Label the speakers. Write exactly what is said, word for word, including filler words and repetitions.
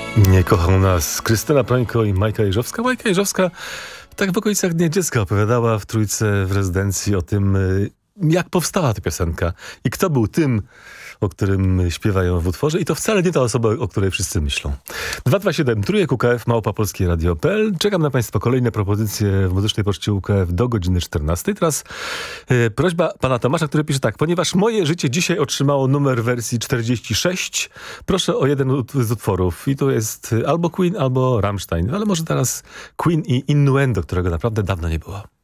Speaker 1: Nie kochał nas Krystyna Prońko i Majka Jeżowska. Majka Jeżowska tak w okolicach Dnia Dziecka opowiadała w Trójce w rezydencji o tym, jak powstała ta piosenka i kto był tym, o którym śpiewają w utworze. I to wcale nie ta osoba, o której wszyscy myślą. dwa dwa siedem trójek U K F małpa polskie radio kropka p l. Czekam na Państwa kolejne propozycje w muzycznej poczcie U K F do godziny czternastej. Teraz e, prośba pana Tomasza, który pisze tak. Ponieważ moje życie dzisiaj otrzymało numer wersji czterdzieści sześć, proszę o jeden ut- z utworów. I tu jest albo Queen, albo Rammstein. Ale może teraz Queen i Innuendo, którego naprawdę dawno nie było.